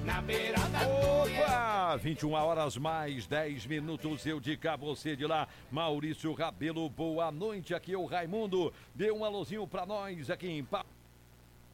Na beira da Opa! 21 horas mais 10 minutos. Eu de cá, você de lá. Maurício Rabelo, boa noite. Aqui é o Raimundo. Dê um alôzinho pra nós aqui em